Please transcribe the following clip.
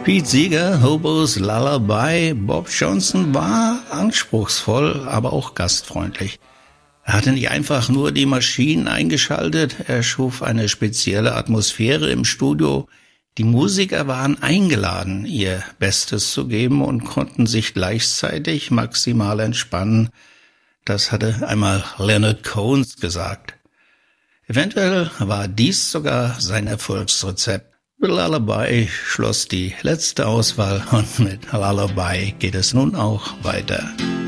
Pete Seeger, Hobos Lullaby. Bob Johnson war anspruchsvoll, aber auch gastfreundlich. Er hatte nicht einfach nur die Maschinen eingeschaltet, er schuf eine spezielle Atmosphäre im Studio. Die Musiker waren eingeladen, ihr Bestes zu geben und konnten sich gleichzeitig maximal entspannen. Das hatte einmal Leonard Cohen gesagt. Eventuell war dies sogar sein Erfolgsrezept. Mit Lullaby schloss die letzte Auswahl und mit Lullaby geht es nun auch weiter.